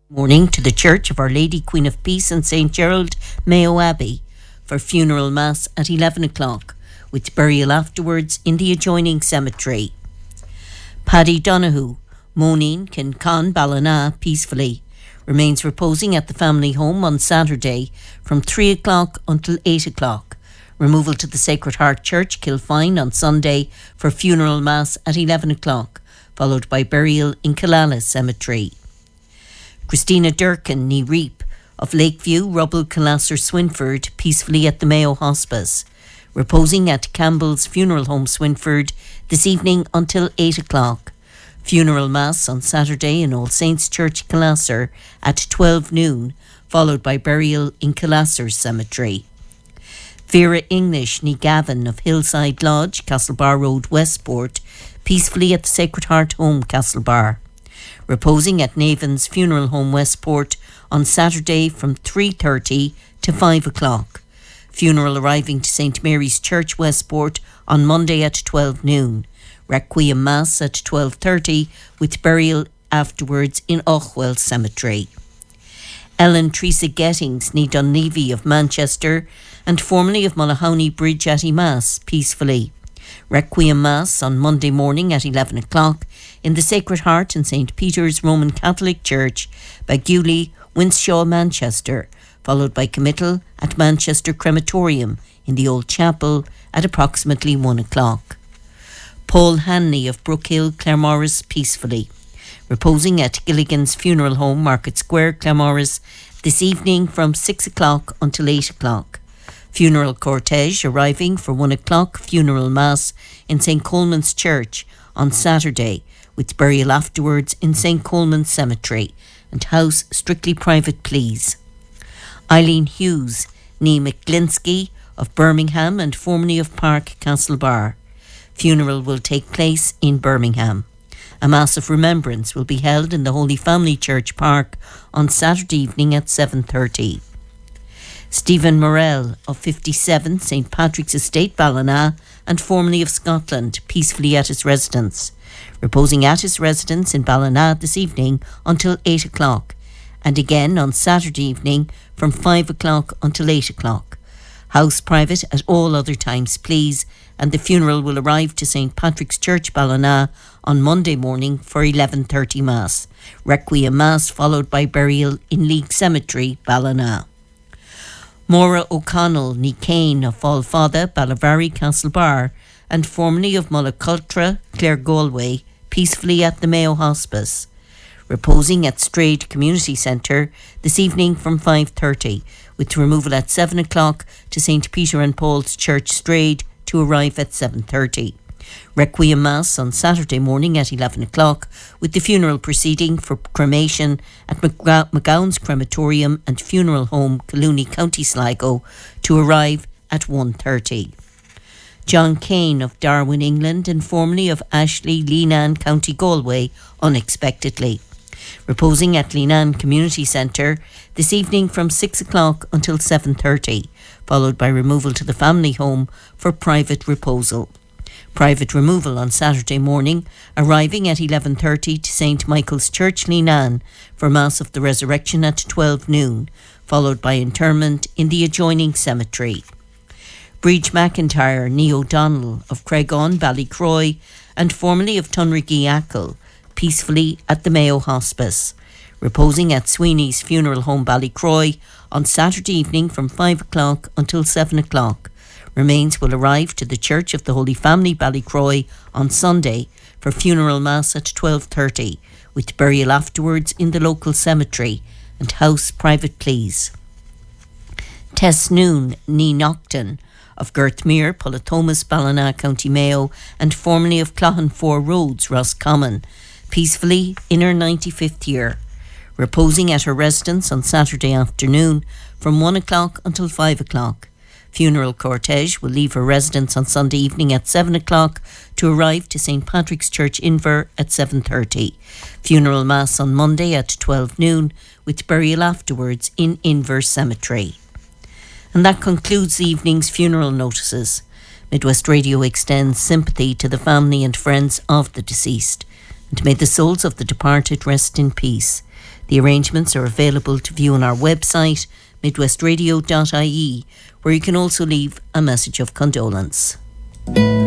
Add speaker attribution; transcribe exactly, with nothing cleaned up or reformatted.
Speaker 1: Morning to the Church of Our Lady Queen of Peace in Saint Gerald, Mayo Abbey, for funeral mass at eleven o'clock, with burial afterwards in the adjoining cemetery. Paddy Donoghue, Moneen, Kincon, Ballina, peacefully, remains reposing at the family home on Saturday from three o'clock until eight o'clock. Removal to the Sacred Heart Church, Kilfine, on Sunday for funeral mass at eleven o'clock, followed by burial in Killala Cemetery. Christina Durkin, ní Reap, of Lakeview, Rubble, Collasser, Swinford, peacefully at the Mayo Hospice, reposing at Campbell's Funeral Home, Swinford, this evening until eight o'clock. Funeral Mass on Saturday in All Saints Church, Collasser, at twelve noon, followed by burial in Collasser Cemetery. Vera English, ní Gavin, of Hillside Lodge, Castlebar Road, Westport, peacefully at the Sacred Heart Home, Castlebar, reposing at Navan's Funeral Home, Westport, on Saturday from three thirty to five o'clock. Funeral arriving to Saint Mary's Church, Westport, on Monday at twelve noon. Requiem Mass at twelve thirty, with burial afterwards in Ochwell Cemetery. Ellen Teresa Gettings, ní Dunleavy, of Manchester, and formerly of Mullahowney Bridge Atty Mass, peacefully. Requiem Mass on Monday morning at eleven o'clock in the Sacred Heart and Saint Peter's Roman Catholic Church, Baguley, Winshaw, Manchester, followed by committal at Manchester Crematorium in the Old Chapel at approximately one o'clock. Paul Hanley of Brookhill, Claremorris, peacefully, reposing at Gilligan's Funeral Home, Market Square, Claremorris, this evening from six o'clock until eight o'clock. Funeral cortege arriving for one o'clock funeral mass in Saint Coleman's Church on Saturday, with burial afterwards in Saint Coleman's Cemetery, and house strictly private, please. Eileen Hughes, ní McGlinsky, of Birmingham and formerly of Park Castlebar. Funeral will take place in Birmingham. A Mass of Remembrance will be held in the Holy Family Church Park on Saturday evening at seven thirty. Stephen Morell, of fifty-seven Saint Patrick's Estate, Ballina, and formerly of Scotland, peacefully at his residence, reposing at his residence in Ballina this evening until eight o'clock, and again on Saturday evening from five o'clock until eight o'clock. House private at all other times, please, and the funeral will arrive to Saint Patrick's Church, Ballina, on Monday morning for eleven thirty Mass. Requiem Mass followed by burial in League Cemetery, Ballina. Maura O'Connell, ní Kane, of Fallfather, Ballavarry, Castlebar, and formerly of Mullacultra, Clare Galway, peacefully at the Mayo Hospice, reposing at Strayed Community Centre this evening from five thirty, with removal at seven o'clock to Saint Peter and Paul's Church, Strayed, to arrive at seven thirty. Requiem Mass on Saturday morning at eleven o'clock, with the funeral proceeding for cremation at McGowan's Crematorium and Funeral Home, Collooney, County Sligo, to arrive at one thirty. John Kane, of Darwin, England, and formerly of Ashley, Leenan, County Galway, unexpectedly, reposing at Leenan Community Centre this evening from six o'clock until seven thirty, followed by removal to the family home for private reposal. Private removal on Saturday morning, arriving at eleven thirty to Saint Michael's Church, Leenan, for Mass of the Resurrection at twelve noon, followed by interment in the adjoining cemetery. Breach McIntyre, ní O'Donnell, of Craigon, Ballycroy, and formerly of Tunriggy Ackle, peacefully at the Mayo Hospice, reposing at Sweeney's Funeral Home, Ballycroy, on Saturday evening from five o'clock until seven o'clock. Remains will arrive to the Church of the Holy Family, Ballycroy, on Sunday for funeral mass at twelve thirty, with burial afterwards in the local cemetery, and house private, please. Tess Noon, ní Nocton, of Girthmere, Pullatomas, Ballina, County Mayo, and formerly of Cloughan Four Roads, Roscommon, peacefully in her ninety-fifth year, reposing at her residence on Saturday afternoon from one o'clock until five o'clock. Funeral cortege will leave her residence on Sunday evening at seven o'clock to arrive to Saint Patrick's Church, Inver, at seven thirty. Funeral Mass on Monday at twelve noon, with burial afterwards in Inver Cemetery. And that concludes the evening's funeral notices. Midwest Radio extends sympathy to the family and friends of the deceased, and may the souls of the departed rest in peace. The arrangements are available to view on our website, midwestradio dot I E, where you can also leave a message of condolence.